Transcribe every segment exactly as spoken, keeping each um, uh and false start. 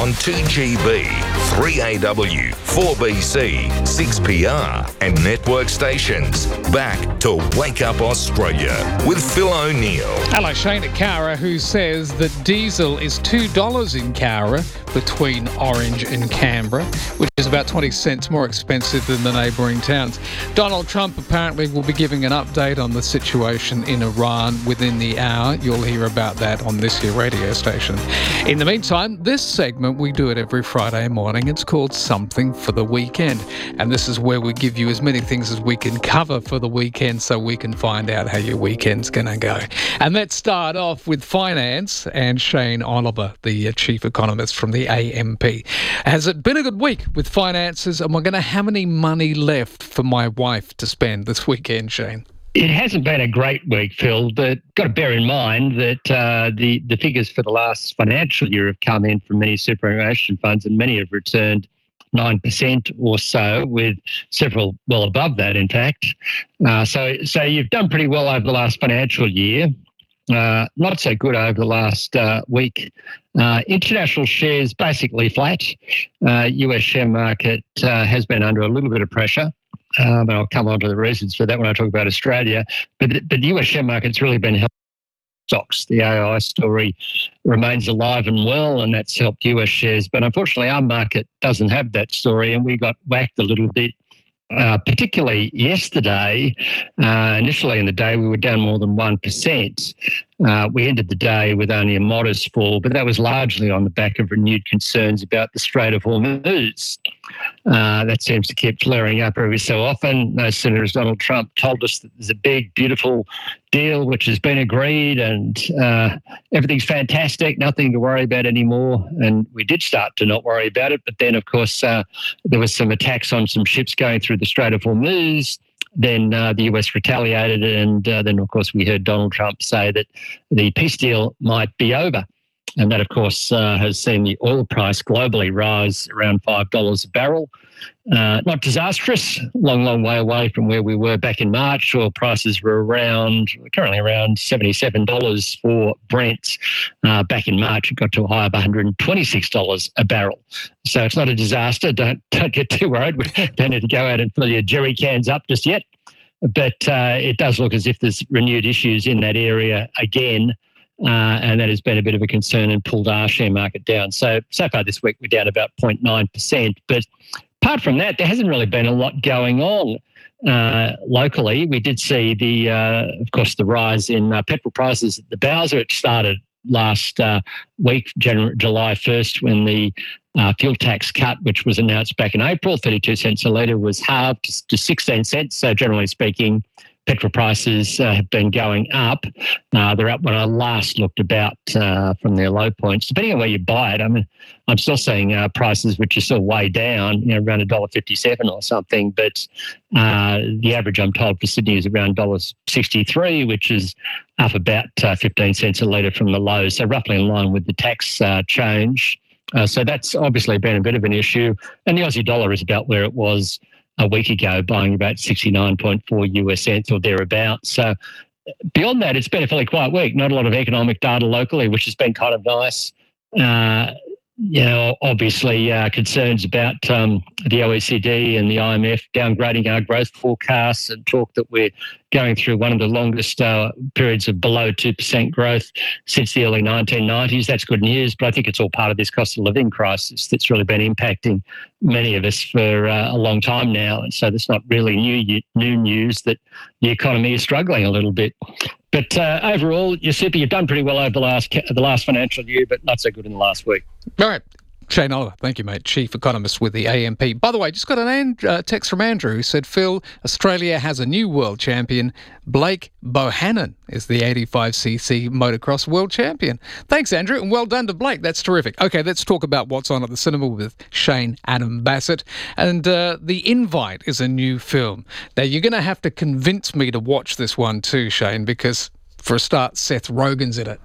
on two G B, three A W, four B C, six P R and network stations. Back to Wake Up Australia with Phil O'Neill. Hello, Shane at Cowra, who says that diesel is two dollars in Cowra between Orange and Canberra, which is about twenty cents more expensive than the neighbouring towns. Donald Trump apparently will be giving an update on the situation in Iran within the hour. You'll hear about that on this here radio station. In the meantime, this segment, we do it every Friday morning. It's called Something for the Weekend. And this is where we give you as many things as we can cover for the weekend so we can find out how your weekend's going to go. And let's start off with finance and Shane Oliver, the chief economist from the A M P. Has it been a good week with finances? And we're going to have any money left for my wife to spend this weekend, Shane? It hasn't been a great week, Phil, but got to bear in mind that uh, the, the figures for the last financial year have come in from many superannuation funds, and many have returned nine percent or so, with several well above that, in fact. Uh, so, so you've done pretty well over the last financial year. Uh, not so good over the last uh, week. Uh, international shares basically flat. Uh, U S share market uh, has been under a little bit of pressure. Um, and I'll come on to the reasons for that when I talk about Australia. But, but the U S share market's really been helping stocks. The A I story remains alive and well, and that's helped U S shares. But unfortunately, our market doesn't have that story, and we got whacked a little bit. Uh, particularly yesterday, uh, initially in the day, we were down more than one percent. Uh, we ended the day with only a modest fall, but that was largely on the back of renewed concerns about the Strait of Hormuz. Uh, that seems to keep flaring up every so often. No sooner has Donald Trump told us that there's a big, beautiful deal which has been agreed and uh, everything's fantastic, nothing to worry about anymore. And we did start to not worry about it. But then, of course, uh, there was some attacks on some ships going through the Strait of Hormuz. Then uh, the U S retaliated, and uh, then, of course, we heard Donald Trump say that the peace deal might be over. And that, of course, uh, has seen the oil price globally rise around five dollars a barrel. Uh, not disastrous, long, long way away from where we were back in March. Oil prices were around, currently around seventy-seven dollars for Brent. Uh, back in March, it got to a high of one hundred twenty-six dollars a barrel. So it's not a disaster. Don't, don't get too worried. We don't need to go out and fill your jerry cans up just yet. But uh, it does look as if there's renewed issues in that area again. Uh, and that has been a bit of a concern and pulled our share market down. So, so far this week, we're down about zero point nine percent. But apart from that, there hasn't really been a lot going on uh, locally. We did see, the, uh, of course, the rise in uh, petrol prices at the Bowser. It started last uh, week, January, July first, when the uh, fuel tax cut, which was announced back in April, thirty-two cents a litre, was halved to sixteen cents. So generally speaking, petrol prices uh, have been going up. Uh, they're up when I last looked about uh, from their low points. Depending on where you buy it, I mean, I'm still seeing uh, prices which are still way down, you know, around one dollar fifty-seven or something. But uh, the average, I'm told, for Sydney is around one dollar sixty-three, which is up about uh, fifteen cents a litre from the low. So roughly in line with the tax uh, change. Uh, so that's obviously been a bit of an issue. And the Aussie dollar is about where it was a week ago, buying about sixty-nine point four U S cents or thereabouts. So beyond that, it's been a fairly quiet week. Not a lot of economic data locally, which has been kind of nice. Uh, you know, obviously uh, concerns about um, the O E C D and the I M F downgrading our growth forecasts, and talk that we're going through one of the longest uh, periods of below two percent growth since the early nineteen nineties. That's good news, but I think it's all part of this cost of living crisis that's really been impacting many of us for uh, a long time now. And so that's not really new new news that the economy is struggling a little bit. But uh, overall, you're super. You've done pretty well over the last the last financial year, but not so good in the last week. All right. Shane Oliver, thank you, mate. Chief economist with the A M P. By the way, just got an and, uh, text from Andrew who said, Phil, Australia has a new world champion. Blake Bohannon is the eighty-five c c motocross world champion. Thanks, Andrew, and well done to Blake. That's terrific. Okay, let's talk about what's on at the cinema with Shane Adam Bassett. And uh, The Invite is a new film. Now, you're going to have to convince me to watch this one too, Shane, because for a start, Seth Rogen's in it.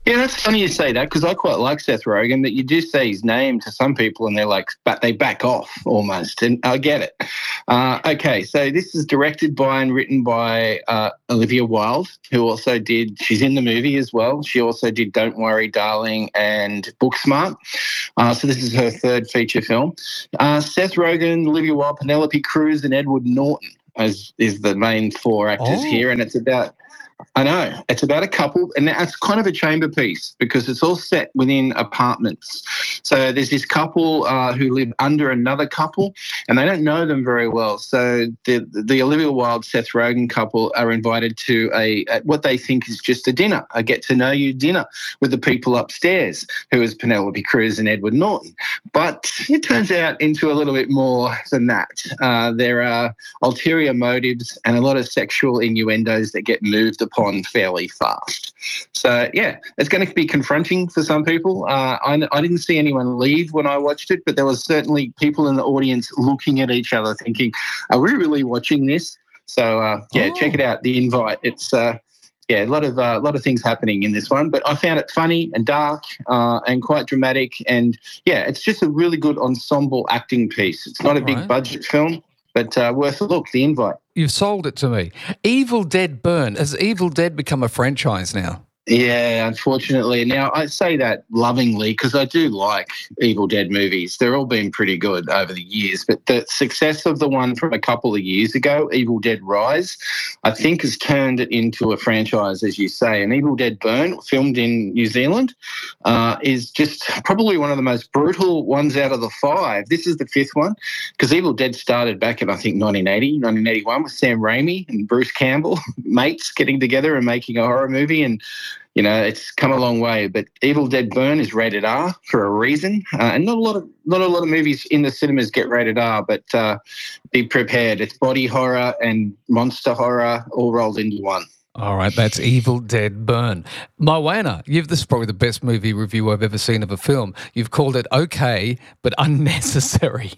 Yeah, that's funny you say that because I quite like Seth Rogen, but you do say his name to some people and they're like, but they back off almost, and I get it. Uh, okay, so this is directed by and written by uh, Olivia Wilde, who also did, she's in the movie as well. She also did Don't Worry, Darling and Booksmart. Uh, so this is her third feature film. Uh, Seth Rogen, Olivia Wilde, Penelope Cruz and Edward Norton as is the main four actors Oh. here, and it's about I know. It's about a couple, and it's kind of a chamber piece because it's all set within apartments. So there's this couple uh, who live under another couple, and they don't know them very well. So the the Olivia Wilde, Seth Rogen couple are invited to a, a what they think is just a dinner, a get-to-know-you dinner with the people upstairs, who is Penelope Cruz and Edward Norton. But it turns out into a little bit more than that. Uh, there are ulterior motives and a lot of sexual innuendos that get moved upon fairly fast. So, yeah, it's going to be confronting for some people. Uh, I, I didn't see anyone leave when I watched it, but there was certainly people in the audience looking at each other thinking, are we really watching this? So, uh, yeah, Oh. check it out, The Invite. It's, uh, yeah, a lot of uh, lot of things happening in this one, but I found it funny and dark uh, and quite dramatic. And, yeah, it's just a really good ensemble acting piece. It's not a big Right. budget film, but uh, worth a look, The Invite. You've sold it to me. Evil Dead Burn. Has Evil Dead become a franchise now? Yeah, unfortunately. Now, I say that lovingly because I do like Evil Dead movies. They're all been pretty good over the years. But the success of the one from a couple of years ago, Evil Dead Rise, I think has turned it into a franchise, as you say. And Evil Dead Burn, filmed in New Zealand, uh, is just probably one of the most brutal ones out of the five. This is the fifth one because Evil Dead started back in, I think, nineteen eighty, nineteen eighty-one with Sam Raimi and Bruce Campbell, mates getting together and making a horror movie. And you know, it's come a long way, but Evil Dead Burn is rated R for a reason, uh, and not a lot of not a lot of movies in the cinemas get rated R. But uh, be prepared; it's body horror and monster horror all rolled into one. All right, that's Evil Dead Burn. Moana, you've this is probably the best movie review I've ever seen of a film. You've called it okay, but unnecessary.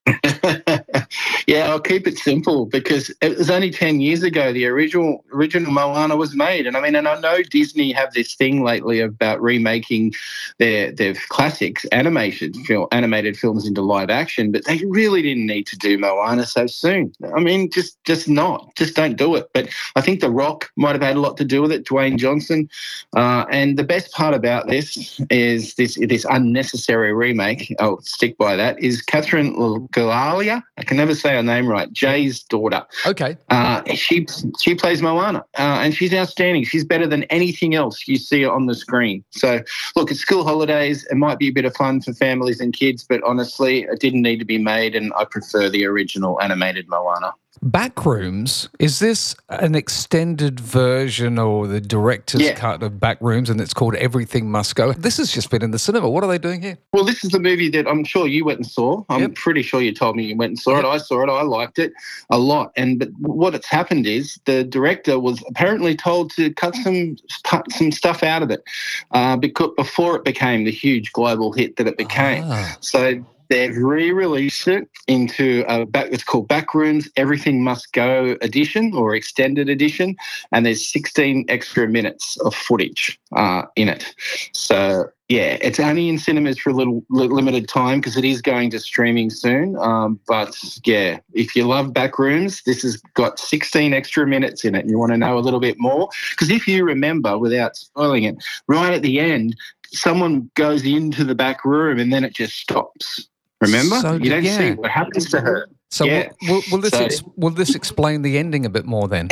Yeah, I'll keep it simple because it was only ten years ago the original original Moana was made. And I mean, and I know Disney have this thing lately about remaking their their classics, animated film, animated films into live action, but they really didn't need to do Moana so soon. I mean, just just not, just don't do it. But I think The Rock might have had a lot to do with it, Dwayne Johnson. Uh, and the best part about this is this this unnecessary remake. I'll stick by that. Is Catherine Galalia? I can never say her name right. Jay's daughter. Okay. Uh, she she plays Moana, uh, and she's outstanding. She's better than anything else you see on the screen. So, look, it's school holidays. It might be a bit of fun for families and kids, but honestly, it didn't need to be made, and I prefer the original animated Moana. Backrooms, is this an extended version or the director's Yeah. cut of Backrooms, and it's called Everything Must Go? This has just been in the cinema. What are they doing here? Well, this is the movie that I'm sure you went and saw. I'm Yep. pretty sure you told me you went and saw Yep. it. I saw it. I liked it a lot. And but what it's happened is the director was apparently told to cut some cut some stuff out of it uh, because before it became the huge global hit that it became. Ah. So they've re-released it into a back. It's called Backrooms Everything Must Go edition or extended edition, and there's sixteen extra minutes of footage uh, in it. So yeah, it's only in cinemas for a little li- limited time because it is going to streaming soon. Um, but yeah, if you love Backrooms, this has got sixteen extra minutes in it, and you want to know a little bit more because if you remember, without spoiling it, right at the end, someone goes into the back room and then it just stops. Remember? So, you don't yeah. see what happens to her. So Yeah. will, will, will this So- ex- will this explain the ending a bit more then?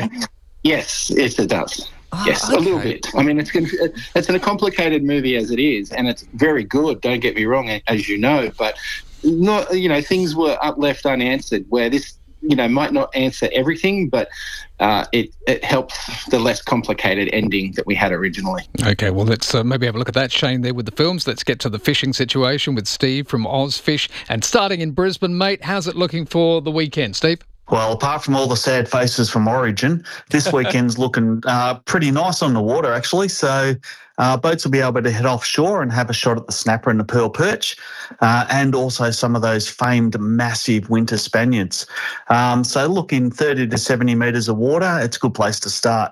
Yes, yes, it does. Ah, Yes, a little okay. bit. I mean, it's conf- it's a complicated movie as it is, and it's very good. Don't get me wrong, as you know, but not you know things were up left unanswered. Where this you know might not answer everything, but uh, it it helps the less complicated ending that we had originally. Okay, well, let's uh, maybe have a look at that, Shane, there with the films. Let's get to the fishing situation with Steve from Ozfish. And starting in Brisbane, mate, how's it looking for the weekend, Steve? Well, apart from all the sad faces from Origin, this weekend's looking uh, pretty nice on the water, actually. So uh, boats will be able to head offshore and have a shot at the snapper and the pearl perch, uh, and also some of those famed massive winter Spaniards. Um, so look, in thirty to seventy metres of water, it's a good place to start.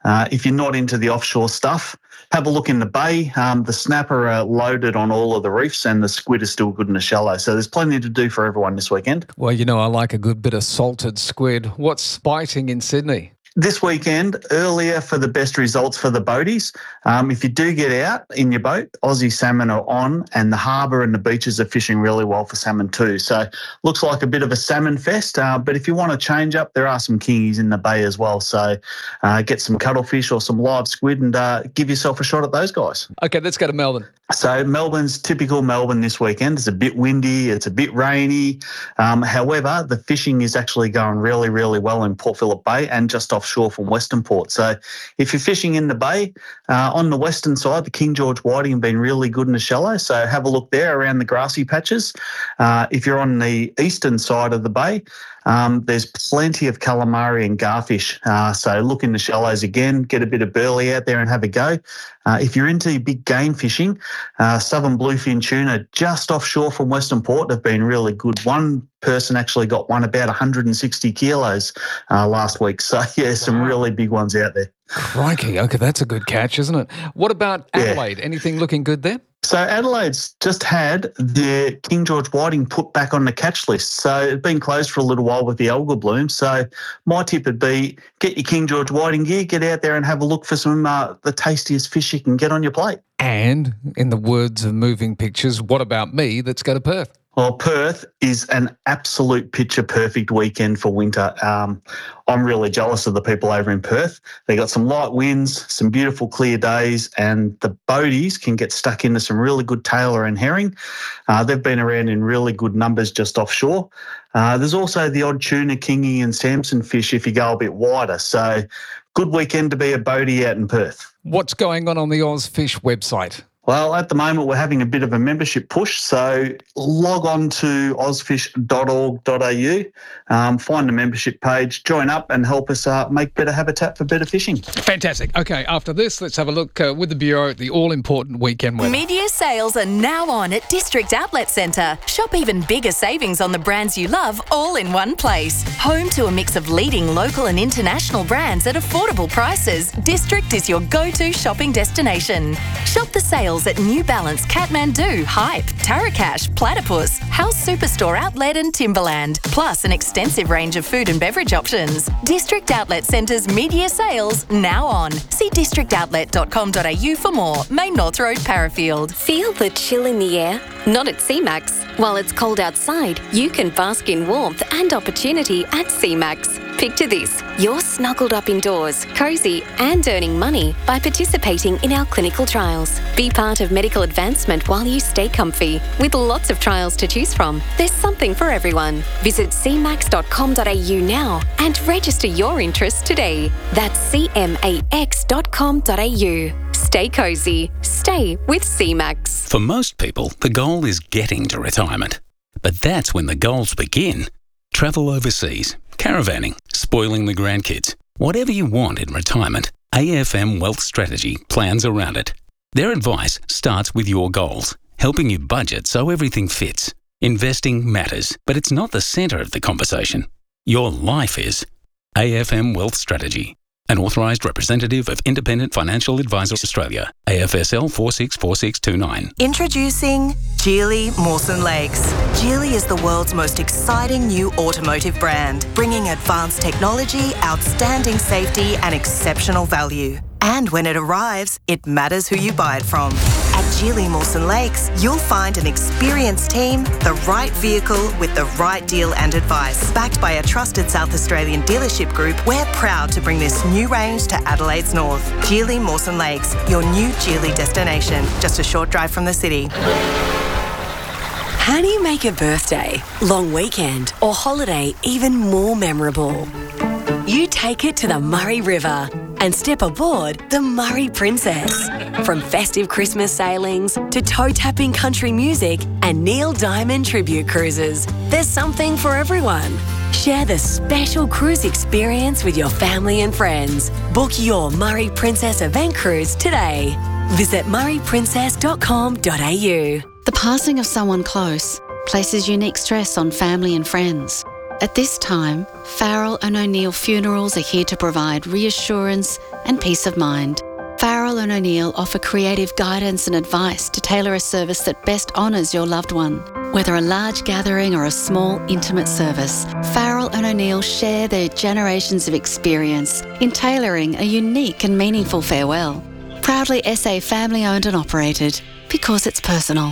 Uh, if you're not into the offshore stuff, have a look in the bay. Um, the snapper are loaded on all of the reefs and the squid is still good in the shallow. So there's plenty to do for everyone this weekend. Well, you know, I like a good bit of salted squid. What's biting in Sydney? This weekend, earlier for the best results for the boaties. Um, if you do get out in your boat, Aussie salmon are on, and the harbour and the beaches are fishing really well for salmon too. So looks like a bit of a salmon fest. Uh, but if you want to change up, there are some kingies in the bay as well. So uh, get some cuttlefish or some live squid and uh, give yourself a shot at those guys. Okay, let's go to Melbourne. So Melbourne's typical Melbourne this weekend. It's a bit windy, it's a bit rainy. Um, however, the fishing is actually going really, really well in Port Phillip Bay and just offshore from Western Port. So if you're fishing in the bay, uh, on the western side, the King George whiting have been really good in the shallow. So have a look there around the grassy patches. Uh, if you're on the eastern side of the bay, Um, there's plenty of calamari and garfish. Uh, so look in the shallows again, get a bit of burley out there and have a go. Uh, if you're into big game fishing, uh, southern bluefin tuna just offshore from Western Port have been really good. One person actually got one about one hundred sixty kilos uh, last week. So, yeah, some really big ones out there. Crikey. Okay, that's a good catch, isn't it? What about Adelaide? Yeah. Anything looking good there? So Adelaide's just had the King George whiting put back on the catch list. So it's been closed for a little while with the algal bloom. So my tip would be get your King George whiting gear, get out there and have a look for some uh, the tastiest fish you can get on your plate. And in the words of Moving Pictures, what about me? Let's go to Perth. Well, Perth is an absolute picture-perfect weekend for winter. Um, I'm really jealous of the people over in Perth. They got some light winds, some beautiful clear days, and the boaties can get stuck into some really good tailor and herring. Uh, they've been around in really good numbers just offshore. Uh, there's also the odd tuna, kingy and Samson fish if you go a bit wider. So good weekend to be a boatie out in Perth. What's going on on the Ozfish website? Well, at the moment, we're having a bit of a membership push. So log on to ozfish dot org dot a u, um, find the membership page, join up and help us uh, make better habitat for better fishing. Fantastic. Okay, after this, let's have a look uh, with the Bureau at the all-important weekend weather. Media sales are now on at District Outlet Centre. Shop even bigger savings on the brands you love all in one place. Home to a mix of leading local and international brands at affordable prices, District is your go-to shopping destination. Shop the sales at New Balance, Kathmandu, Hype, Tarakash, Platypus, House Superstore Outlet and Timberland, plus an extensive range of food and beverage options. District Outlet Centre's media sales now on. See district outlet dot com dot a u for more. Main North Road, Parafield. Feel the chill in the air? Not at C MAX. While it's cold outside, you can bask in warmth and opportunity at C MAX. Picture this, you're snuggled up indoors, cosy and earning money by participating in our clinical trials. Be part of medical advancement while you stay comfy. With lots of trials to choose from, there's something for everyone. Visit c max dot com dot a u now and register your interest today. That's c max dot com dot a u. Stay cosy. Stay with C MAX. For most people, the goal is getting to retirement. But that's when the goals begin. Travel overseas, caravanning, spoiling the grandkids. Whatever you want in retirement, A F M Wealth Strategy plans around it. Their advice starts with your goals, helping you budget so everything fits. Investing matters, but it's not the centre of the conversation. Your life is. A F M Wealth Strategy. An authorised representative of Independent Financial Advisors Australia, A F S L four six four six two nine. Introducing Geely Mawson Lakes. Geely is the world's most exciting new automotive brand, bringing advanced technology, outstanding safety and exceptional value. And when it arrives, it matters who you buy it from. At Geely Mawson Lakes, you'll find an experienced team, the right vehicle with the right deal and advice. Backed by a trusted South Australian dealership group, we're proud to bring this new range to Adelaide's north. Geely Mawson Lakes, your new Geely destination, just a short drive from the city. How do you make a birthday, long weekend or holiday even more memorable? You take it to the Murray River and step aboard the Murray Princess. From festive Christmas sailings to toe-tapping country music and Neil Diamond tribute cruises, there's something for everyone. Share the special cruise experience with your family and friends. Book your Murray Princess event cruise today. Visit murray princess dot com dot a u. The passing of someone close places unique stress on family and friends. At this time, Farrell and O'Neill Funerals are here to provide reassurance and peace of mind. Farrell and O'Neill offer creative guidance and advice to tailor a service that best honours your loved one. Whether a large gathering or a small, intimate service, Farrell and O'Neill share their generations of experience in tailoring a unique and meaningful farewell. Proudly S A family-owned and operated, because it's personal.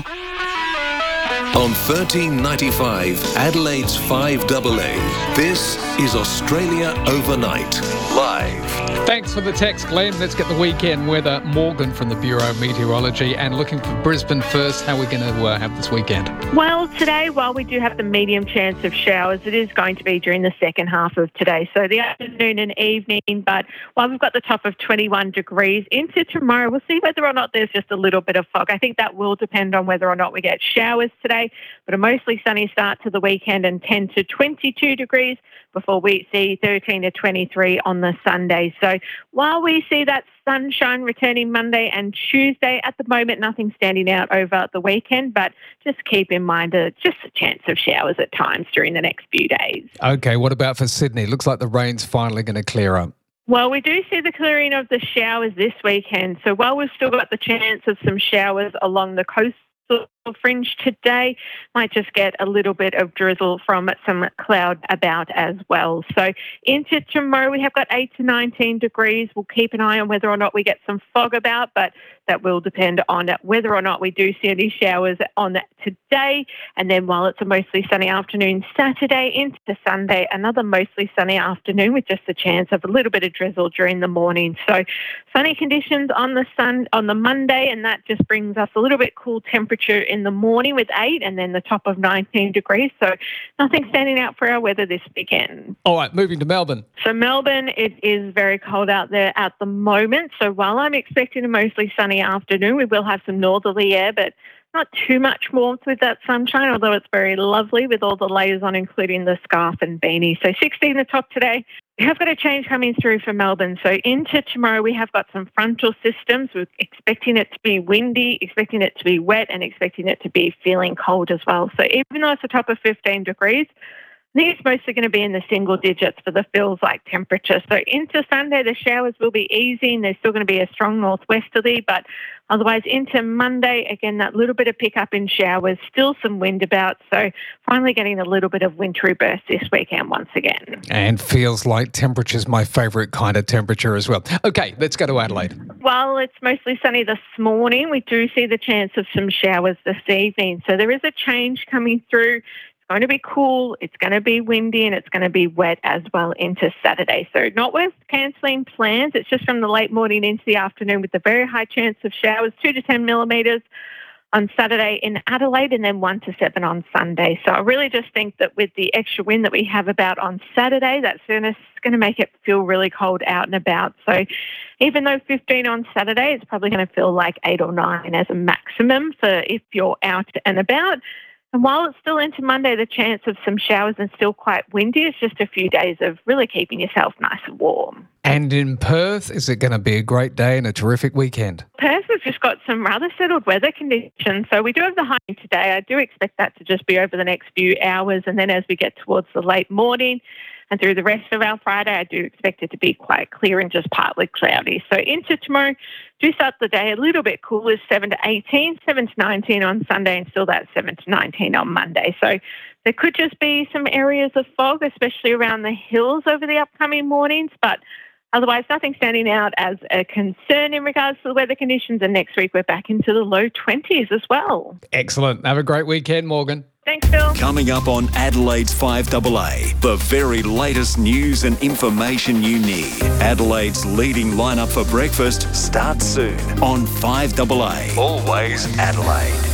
On thirteen ninety-five, Adelaide's five A A, this is Australia Overnight, live. Thanks for the text, Glenn. Let's get the weekend weather. Morgan from the Bureau of Meteorology. And looking for Brisbane first, how are we going to uh, have this weekend? Well, today, while we do have the medium chance of showers, it is going to be during the second half of today. So the afternoon and evening, but while we've got the top of twenty-one degrees, into tomorrow, we'll see whether or not there's just a little bit of fog. I think that will depend on whether or not we get showers today, but a mostly sunny start to the weekend and ten to twenty-two degrees before we see thirteen to twenty-three on the Sunday. So while we see that sunshine returning Monday and Tuesday, at the moment nothing standing out over the weekend, but just keep in mind uh, just a chance of showers at times during the next few days. Okay, what about for Sydney? Looks like the rain's finally going to clear up. Well, we do see the clearing of the showers this weekend. So while we've still got the chance of some showers along the coast fringe today, might just get a little bit of drizzle from some cloud about as well. So into tomorrow, we have got eight to nineteen degrees. We'll keep an eye on whether or not we get some fog about, but that will depend on whether or not we do see any showers on today. And then while it's a mostly sunny afternoon Saturday into Sunday, another mostly sunny afternoon with just a chance of a little bit of drizzle during the morning. So sunny conditions on the sun on the Monday, and that just brings us a little bit cool temperature in the morning with eight and then the top of nineteen degrees. So nothing standing out for our weather this weekend. All right, moving to Melbourne. So Melbourne, it is very cold out there at the moment. So while I'm expecting a mostly sunny afternoon, we will have some northerly air, but not too much warmth with that sunshine, although it's very lovely with all the layers on, including the scarf and beanie. So sixteen the top today. We have got a change coming through for Melbourne. So into tomorrow, we have got some frontal systems. We're expecting it to be windy, expecting it to be wet, and expecting it to be feeling cold as well. So even though it's a top of fifteen degrees, I think it's mostly going to be in the single digits for the feels-like temperature. So into Sunday, the showers will be easing. There's still going to be a strong northwesterly, but otherwise into Monday, again, that little bit of pickup in showers, still some wind about. So finally getting a little bit of wintry burst this weekend once again. And feels like temperature's my favourite kind of temperature as well. Okay, let's go to Adelaide. While it's mostly sunny this morning, we do see the chance of some showers this evening. So there is a change coming through. It's going to be cool, it's going to be windy, and it's going to be wet as well into Saturday. So not worth cancelling plans. It's just from the late morning into the afternoon with a very high chance of showers, two to ten millimetres on Saturday in Adelaide, and then one to seven on Sunday. So I really just think that with the extra wind that we have about on Saturday, that's going to make it feel really cold out and about. So even though fifteen on Saturday, it's probably going to feel like eight or nine as a maximum for if you're out and about. And while it's still into Monday, the chance of some showers and still quite windy, it's just a few days of really keeping yourself nice and warm. And in Perth, is it going to be a great day and a terrific weekend? Perth, we've just got some rather settled weather conditions. So we do have the high today. I do expect that to just be over the next few hours. And then as we get towards the late morning and through the rest of our Friday, I do expect it to be quite clear and just partly cloudy. So into tomorrow, do start the day a little bit cooler, seven to eighteen, seven to nineteen on Sunday, and still that seven to nineteen on Monday. So there could just be some areas of fog, especially around the hills over the upcoming mornings, but otherwise nothing standing out as a concern in regards to the weather conditions. And next week we're back into the low twenties as well. Excellent. Have a great weekend, Morgan. Thanks, Phil. Coming up on Adelaide's five A A, the very latest news and information you need. Adelaide's leading lineup for breakfast starts soon on five A A. Always Adelaide.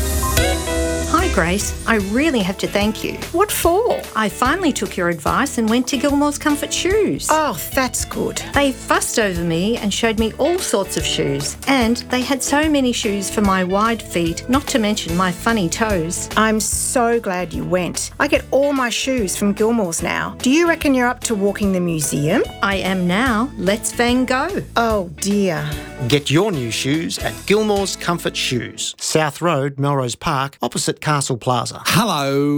Hi Grace, I really have to thank you. What for? I finally took your advice and went to Gilmore's Comfort Shoes. Oh, that's good. They fussed over me and showed me all sorts of shoes, and they had so many shoes for my wide feet, not to mention my funny toes. I'm so glad you went. I get all my shoes from Gilmore's now. Do you reckon you're up to walking the museum? I am now. Let's Van go. Oh dear. Get your new shoes at Gilmore's Comfort Shoes, South Road, Melrose Park, opposite Castle Plaza. Hello.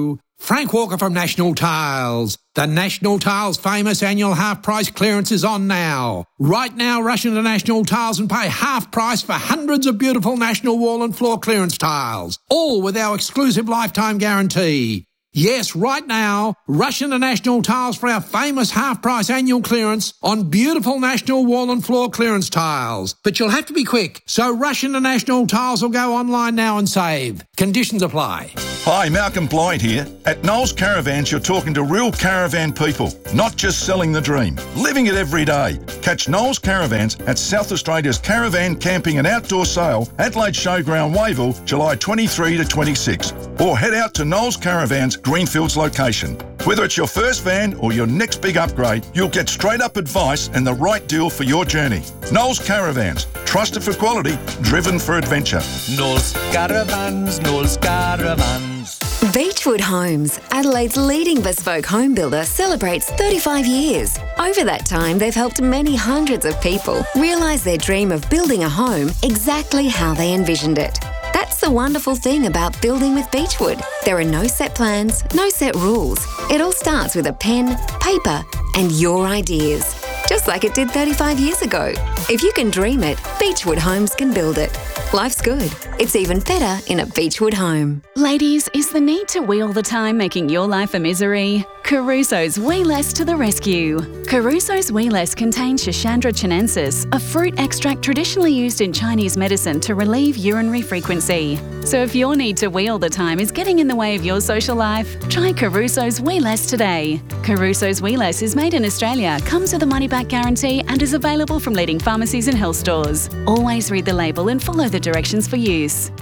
Frank Walker from National Tiles. The National Tiles famous annual half price clearance is on now. Right now, rush into National Tiles and pay half price for hundreds of beautiful National wall and floor clearance tiles, all with our exclusive lifetime guarantee. Yes, right now, rush into National Tiles for our famous half-price annual clearance on beautiful National wall and floor clearance tiles. But you'll have to be quick, so rush into National Tiles or go online now and save. Conditions apply. Hi, Malcolm Blight here. At Knowles Caravans, you're talking to real caravan people, not just selling the dream, living it every day. Catch Knowles Caravans at South Australia's Caravan Camping and Outdoor Sale, Adelaide Showground, Wayville, July twenty-third to twenty-sixth. Or head out to Knowles Caravans, Greenfields location. Whether it's your first van or your next big upgrade, you'll get straight up advice and the right deal for your journey. Knowles Caravans, trusted for quality, driven for adventure. Knowles Caravans, Knowles Caravans. Beechwood Homes, Adelaide's leading bespoke home builder, celebrates thirty-five years. Over that time, they've helped many hundreds of people realise their dream of building a home exactly how they envisioned it. That's the wonderful thing about building with Beechwood. There are no set plans, no set rules. It all starts with a pen, paper, and your ideas. Just like it did thirty-five years ago. If you can dream it, Beechwood Homes can build it. Life's good. It's even better in a Beechwood home. Ladies, is the need to wheel the time making your life a misery? Caruso's Wee Less to the rescue. Caruso's Wee Less contains Schisandra chinensis, a fruit extract traditionally used in Chinese medicine to relieve urinary frequency. So if your need to wheel the time is getting in the way of your social life, try Caruso's Wee Less today. Caruso's Wee Less is made in Australia, comes with a money-back guarantee and is available from leading pharmacies and health stores. Always read the label and follow the directions for use.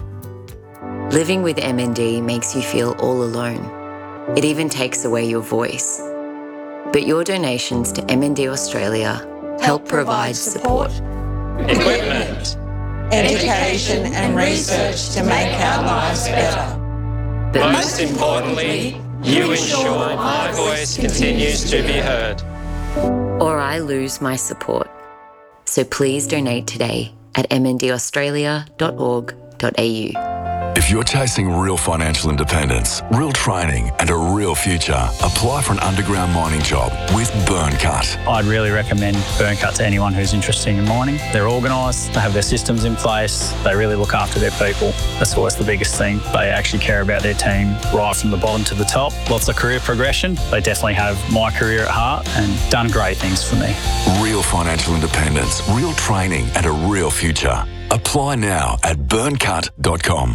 Living with M N D makes you feel all alone. It even takes away your voice. But your donations to M N D Australia help provide support, equipment, education and research to make our lives better. But most importantly, you ensure my voice continues to be heard. Or I lose my support. So please donate today at m n d australia dot org dot a u. If you're chasing real financial independence, real training and a real future, apply for an underground mining job with Burncut. I'd really recommend Burncut to anyone who's interested in mining. They're organised, they have their systems in place, they really look after their people. That's always the biggest thing. They actually care about their team right from the bottom to the top. Lots of career progression. They definitely have my career at heart and done great things for me. Real financial independence, real training and a real future. Apply now at burncut dot com.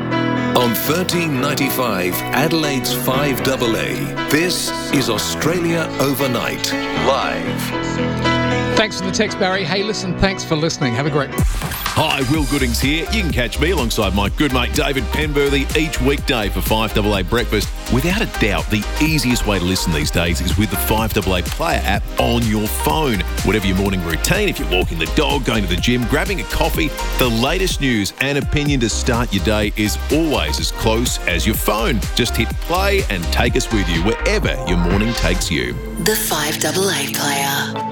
On thirteen ninety-five, Adelaide's five A A, this is Australia Overnight, live. Thanks for the text, Barry. Hey, listen, thanks for listening. Have a great... Hi, Will Goodings here. You can catch me alongside my good mate David Penberthy each weekday for five A A Breakfast. Without a doubt, the easiest way to listen these days is with the five A A Player app on your phone. Whatever your morning routine, if you're walking the dog, going to the gym, grabbing a coffee, the latest news and opinion to start your day is always as close as your phone. Just hit play and take us with you wherever your morning takes you. The five A A Player.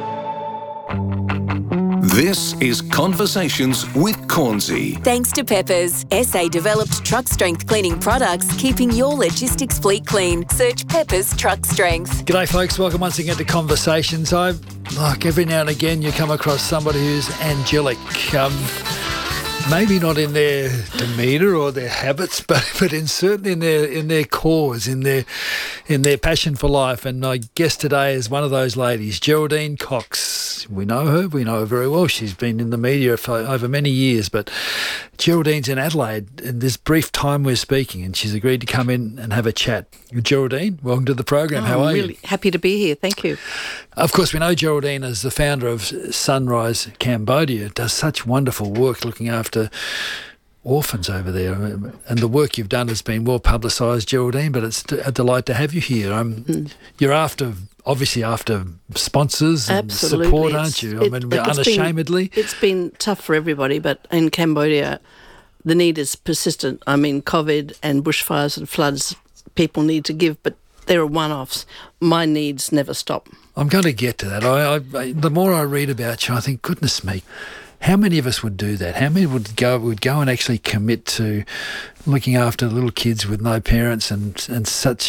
This is Conversations with Cornsey. Thanks to Peppers, S A-developed truck strength cleaning products, keeping your logistics fleet clean. Search Peppers Truck Strength. G'day folks, welcome once again to Conversations. I, like every now and again, you come across somebody who's angelic. Um, maybe not in their demeanour or their habits, but but in certainly in their in their cause, in their in their passion for life. And my guest today is one of those ladies, Geraldine Cox. We know her, we know her very well. She's been in the media for over many years, but Geraldine's in Adelaide in this brief time we're speaking, and she's agreed to come in and have a chat. Geraldine, welcome to the program. Oh, How are I'm really you? happy to be here. Thank you. Of course, we know Geraldine as the founder of Sunrise Cambodia, does such wonderful work looking after orphans over there, and the work you've done has been well publicised, Geraldine, but it's a delight to have you here. Um, mm. You're after, obviously after sponsors and Absolutely. support, It's- aren't you? I it- mean, look, it's been- unashamedly. It's been tough for everybody, but in Cambodia, the need is persistent. I mean, COVID and bushfires and floods, people need to give, but there are one-offs. My needs never stop. I'm going to get to that. I, I, the more I read about you, I think, goodness me, how many of us would do that? How many would go would go and actually commit to looking after little kids with no parents and and such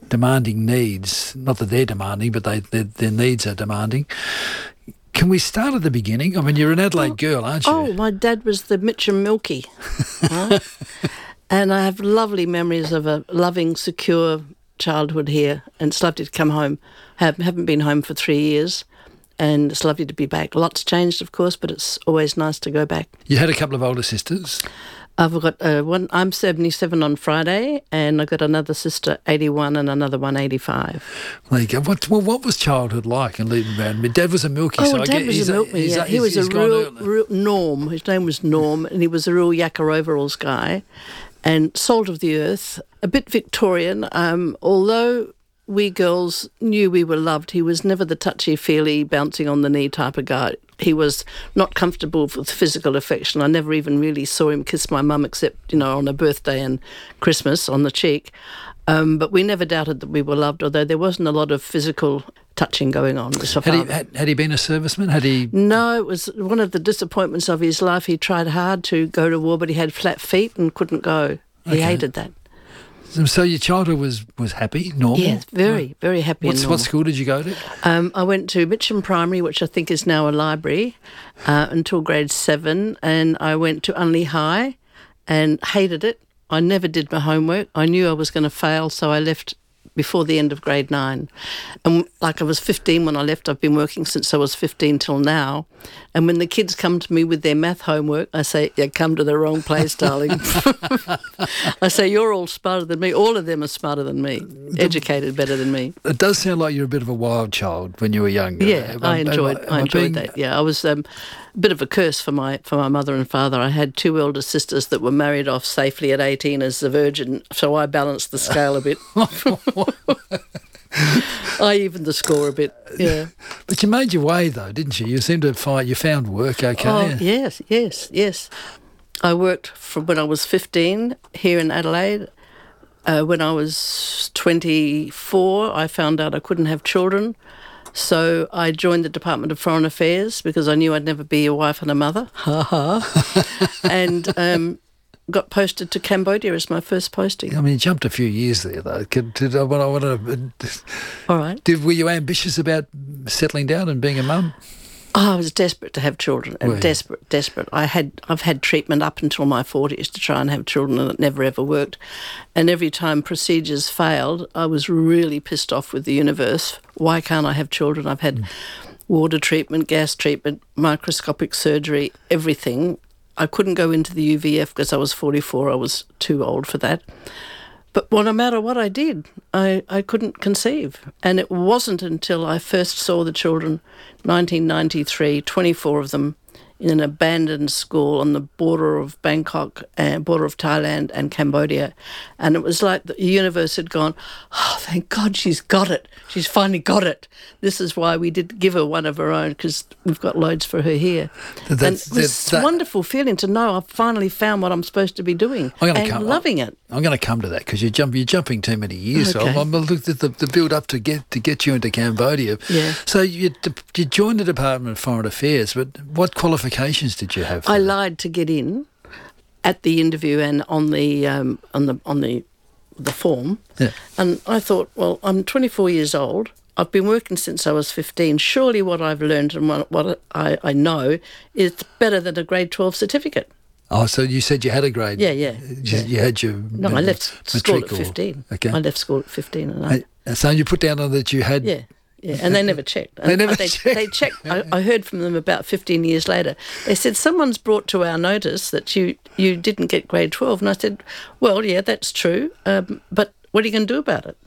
demanding needs. Not that they're demanding, but they their, their needs are demanding. Can we start at the beginning? I mean, you're an Adelaide oh, girl, aren't you? Oh, my dad was the Mitcham Milky. Right? And I have lovely memories of a loving, secure childhood here, and it's lovely to come home. Have, haven't been home for three years, and it's lovely to be back. Lots changed, of course, but it's always nice to go back. You had a couple of older sisters? I've got uh, one. I'm seventy-seven on Friday, and I've got another sister, eighty-one, and another one, eighty-five. There you go. What, well, what was childhood like in Leedon? My dad was a milky. Oh, so Dad I get, was a milky, yeah. He was a real, real Norm. His name was Norm, and he was a real yakka overalls guy, and salt of the earth, a bit Victorian, um, although we girls knew we were loved. He was never the touchy-feely, bouncing on the knee type of guy. He was not comfortable with physical affection. I never even really saw him kiss my mum except, you know, on her birthday and Christmas on the cheek. Um, but we never doubted that we were loved, although there wasn't a lot of physical touching going on. Had he, had, had he been a serviceman? Had he? No, it was one of the disappointments of his life. He tried hard to go to war, but he had flat feet and couldn't go. He Okay. hated that. So your childhood was, was happy, normal? Yes, very, very happy What's, and normal. What school did you go to? Um, I went to Mitcham Primary, which I think is now a library, uh, until grade seven, and I went to Unley High and hated it. I never did my homework. I knew I was going to fail, so I left before the end of grade nine. And like I was fifteen when I left, I've been working since I was fifteen till now. And when the kids come to me with their math homework, I say, you come to the wrong place, darling. I say, you're all smarter than me. All of them are smarter than me, educated better than me. It does sound like you're a bit of a wild child when you were younger. Yeah, Am I am enjoyed am I enjoyed being- that. Yeah, I was um, a bit of a curse for my for my mother and father. I had two elder sisters that were married off safely at eighteen as a virgin, so I balanced the scale a bit. I evened the score a bit, yeah. But you made your way, though, didn't you? You seemed to find, you found work okay. Oh, yes, yes, yes. I worked from when I was fifteen here in Adelaide. Uh, when I was twenty-four, I found out I couldn't have children. So I joined the Department of Foreign Affairs because I knew I'd never be a wife and a mother. Ha ha. And um, got posted to Cambodia as my first posting. I mean, you jumped a few years there, though. Could, did, I want, I want to, All right. Did, were you ambitious about settling down and being a mum? Oh, I was desperate to have children, and Were you? desperate, desperate. I had, I've had treatment up until my forties to try and have children, and it never ever worked. And every time procedures failed, I was really pissed off with the universe. Why can't I have children? I've had mm. water treatment, gas treatment, microscopic surgery, everything. I couldn't go into the U V F because I was forty-four. I was too old for that. But well, no matter what I did, I, I couldn't conceive. And it wasn't until I first saw the children, nineteen ninety-three, twenty-four of them, in an abandoned school on the border of Bangkok, and border of Thailand and Cambodia. And it was like the universe had gone, oh, thank God she's got it. She's finally got it. This is why we did give her one of her own, because we've got loads for her here. That's, and it was that, a wonderful feeling to know I've finally found what I'm supposed to be doing I'm gonna and come, loving it. I'm going to come to that because you jump, you're jumping too many years. Okay. So I'm, I'm looked at the, the build up to get to get you into Cambodia. Yeah. So you you joined the Department of Foreign Affairs, but what qualifications did you have? I lied to get in at the interview and on the um, on the on the the form. Yeah. And I thought, well, I'm twenty-four years old. I've been working since I was fifteen. Surely what I've learned and what, what I, I know is better than a grade twelve certificate. Oh, so you said you had a grade? Yeah, yeah. You, yeah. you had your no. I left school at fifteen. Okay. I left school at fifteen, and I. And so you put down on that you had. Yeah. Yeah, and they never checked. They And never they, checked. They checked. I, I heard from them about fifteen years later. They said, someone's brought to our notice that you, you didn't get grade twelve. And I said, well, yeah, that's true, um, but what are you going to do about it?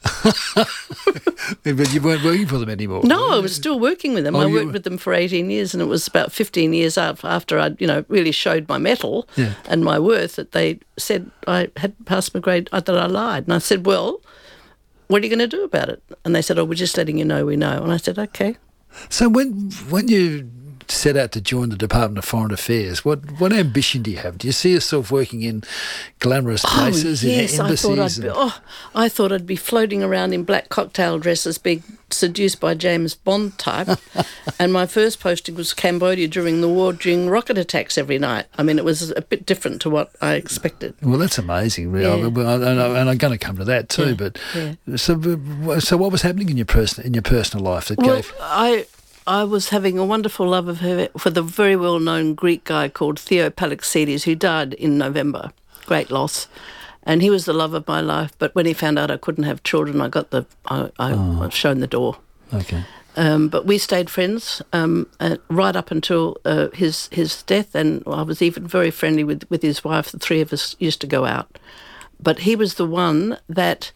But you weren't working for them anymore. No, I was still working with them. Oh, I you worked were- with them for eighteen years, and it was about fifteen years af- after I'd, you know, really showed my mettle Yeah. and my worth that they said I had passed my grade, uh, that I lied. And I said, well, what are you going to do about it? And they said, oh, we're just letting you know we know. And I said, okay. So when when you set out to join the Department of Foreign Affairs. What what ambition do you have? Do you see yourself working in glamorous places, oh, yes, in embassies? I thought I'd be, and... oh, I thought I'd be floating around in black cocktail dresses, being seduced by James Bond type. And my first posting was Cambodia during the war, during rocket attacks every night. I mean, it was a bit different to what I expected. Well, that's amazing, really. Yeah. And, I, and I'm going to come to that too. Yeah, but yeah. so, so what was happening in your person in your personal life that well, gave? I I was having a wonderful love of her for the very well-known Greek guy called Theo Palaxides, who died in November. Great loss. And he was the love of my life. But when he found out I couldn't have children, I got the I, I Oh. was shown the door. Okay. Um, but we stayed friends um, uh, right up until uh, his his death, and I was even very friendly with, with his wife. The three of us used to go out. But he was the one that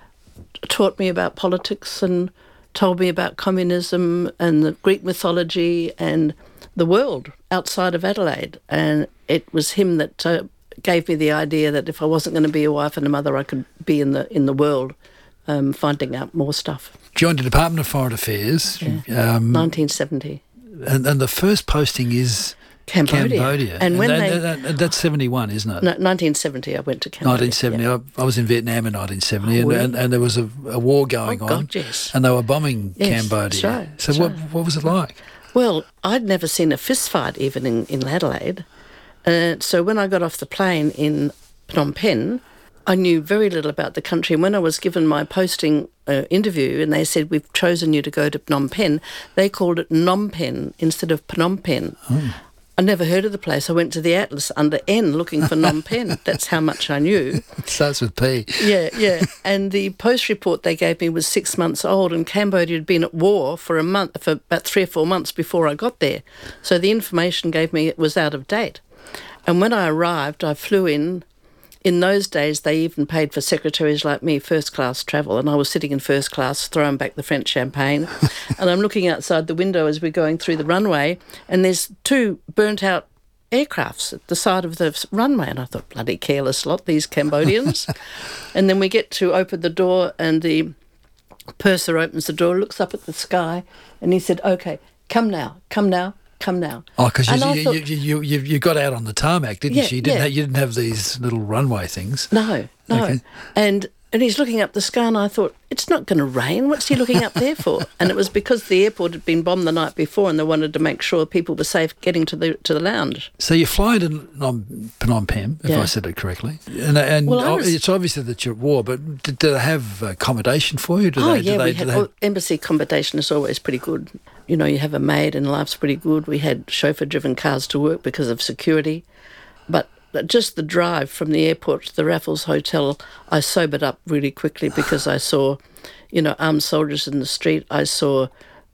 taught me about politics and told me about communism and the Greek mythology and the world outside of Adelaide. And it was him that uh, gave me the idea that if I wasn't going to be a wife and a mother, I could be in the in the world um, finding out more stuff. Joined the Department of Foreign Affairs. Yeah. Um, nineteen seventy. And, and the first posting is Cambodia. Cambodia. And when that, they- that, that- that's seventy-one, isn't it? No, nineteen seventy I went to Cambodia. nineteen seventy. yeah. I, I was in Vietnam in nineteen seventy, Oh, and, really? and, and there was a, a war going Oh, on. God, yes. And they were bombing Yes, Cambodia. that's right, So that's what right. what was it like? Well, I'd never seen a fist fight even in, in Adelaide. Uh, so when I got off the plane in Phnom Penh, I knew very little about the country. And when I was given my posting uh, interview and they said, we've chosen you to go to Phnom Penh, they called it Phnom Penh instead of Phnom Penh. Oh. I never heard of the place. I went to the atlas under N looking for Phnom Penh. That's how much I knew. It starts with P. Yeah, yeah. And the post report they gave me was six months old, and Cambodia had been at war for a month, for about three or four months before I got there. So the information gave me it was out of date. And when I arrived, I flew in. In those days, they even paid for secretaries like me first class travel, and I was sitting in first class, throwing back the French champagne. And I'm looking outside the window as we're going through the runway, and there's two burnt out aircrafts at the side of the runway. And I thought, bloody careless lot, these Cambodians. And then we get to open the door, and the purser opens the door, looks up at the sky, and he said, OK, come now, come now. Come now. Oh, because And I you, thought- you, you, you, you got out on the tarmac, didn't Yeah, you? You didn't, yeah. have, you didn't have these little runway things. No, no. Okay. And and he's looking up the sky, and I thought, it's not going to rain. What's he looking up there for? And it was because the airport had been bombed the night before, and they wanted to make sure people were safe getting to the to the lounge. So you fly to Phnom Phnom Penh, if Yeah. I said it correctly. And, and Well, I oh, was- it's obviously that you're at war, but did, did they have accommodation for you? Did oh, they, yeah, did they, we did had they oh, embassy accommodation is always pretty good. You know, you have a maid and life's pretty good. We had chauffeur-driven cars to work because of security. But just the drive from the airport to the Raffles Hotel, I sobered up really quickly because I saw, you know, armed soldiers in the street. I saw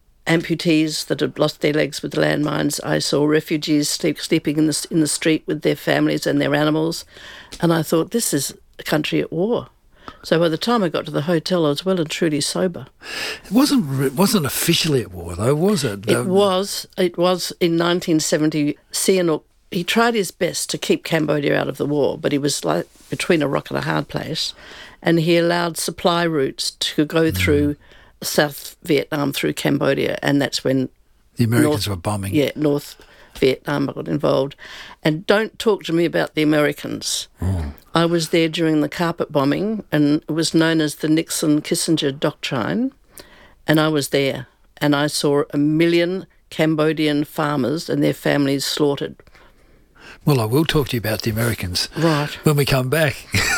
amputees that had lost their legs with landmines. I saw refugees sleep, sleeping in the, in the street with their families and their animals. And I thought, this is a country at war. So by the time I got to the hotel, I was well and truly sober. It wasn't re- wasn't officially at war, though, was it? It was. It was in nineteen seventy. Sihanouk, he tried his best to keep Cambodia out of the war, but he was like between a rock and a hard place, and he allowed supply routes to go through South Vietnam through Cambodia, and that's when The Americans North- were bombing. Yeah, North Vietnam got involved. And don't talk to me about the Americans. Oh. I was there during the carpet bombing, and it was known as the Nixon-Kissinger Doctrine, and I was there, and I saw a million Cambodian farmers and their families slaughtered. Well, I will talk to you about the Americans. Right. When we come back.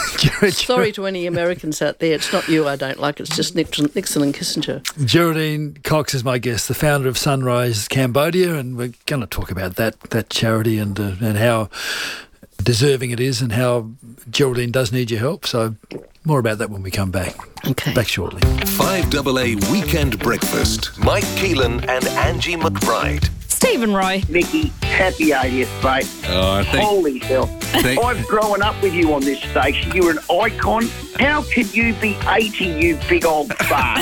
Sorry to any Americans out there. It's not you I don't like. It's just Nixon, Nixon and Kissinger. Geraldine Cox is my guest, the founder of Sunrise Cambodia, and we're going to talk about that that charity and uh, and how deserving it is and how Geraldine does need your help. So more about that when we come back. Okay. Back shortly. five double A Weekend Breakfast. Mike Keelan and Angie McBride. Stephen Roy. Vicky, happy eightieth, mate. Oh, thank- Holy hell. Thank- I've grown up with you on this station. You're an icon. How can you be eighty, you big old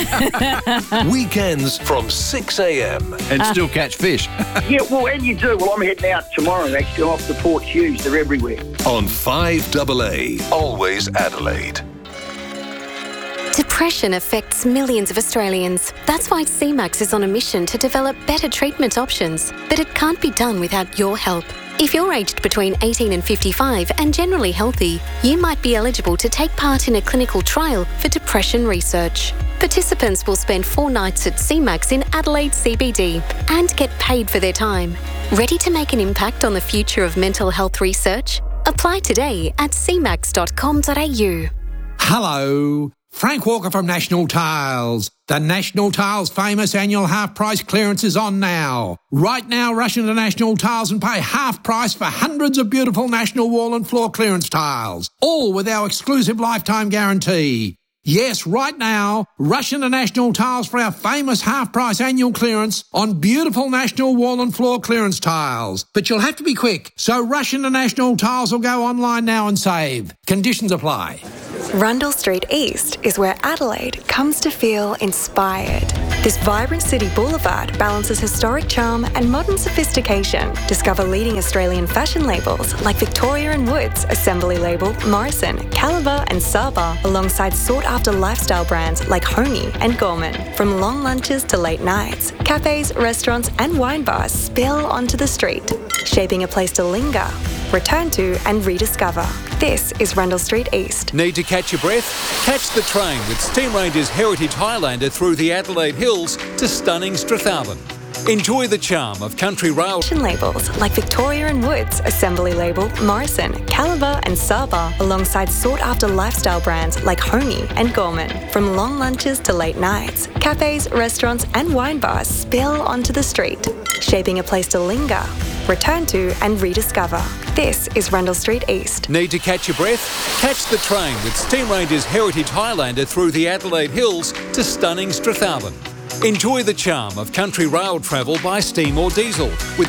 fart? Weekends from six a.m. And still catch fish. Yeah, well, and you do. Well, I'm heading out tomorrow, actually. I'm off to Port Hughes. They're everywhere. on five double A. Always Adelaide. Depression affects millions of Australians. That's why C MAX is on a mission to develop better treatment options. But it can't be done without your help. If you're aged between eighteen and fifty-five and generally healthy, you might be eligible to take part in a clinical trial for depression research. Participants will spend four nights at C MAX in Adelaide C B D and get paid for their time. Ready to make an impact on the future of mental health research? Apply today at c max dot com dot a u. Hello, Frank Walker from National Tiles. The National Tiles famous annual half price clearance is on now. Right now, rush into National Tiles and pay half price for hundreds of beautiful National wall and floor clearance tiles, all with our exclusive lifetime guarantee. Yes, right now, rush into National Tiles for our famous half-price annual clearance on beautiful National wall and floor clearance tiles. But you'll have to be quick, so rush into National Tiles or go online now and save. Conditions apply. Rundle Street East is where Adelaide comes to feel inspired. This vibrant city boulevard balances historic charm and modern sophistication. Discover leading Australian fashion labels like Victoria and Woods, Assembly Label, Morrison, Caliber and Saba, alongside sought-after lifestyle brands like Homey and Gorman. From long lunches to late nights, cafes, restaurants and wine bars spill onto the street, shaping a place to linger, return to and rediscover. This is Rundle Street East. Need to catch your breath? Catch the train with Steam Ranger's Heritage Highlander through the Adelaide Hills to stunning Strathalbyn. Enjoy the charm of country rail. Fashion labels like Victoria and Woods, Assembly Label, Morrison, Caliber and Saba, alongside sought-after lifestyle brands like Homey and Gorman. From long lunches to late nights, cafes, restaurants and wine bars spill onto the street, shaping a place to linger, return to and rediscover. This is Rundle Street East. Need to catch your breath? Catch the train with Steam Ranger's Heritage Highlander through the Adelaide Hills to stunning Strathalbyn. Enjoy the charm of country rail travel by steam or diesel with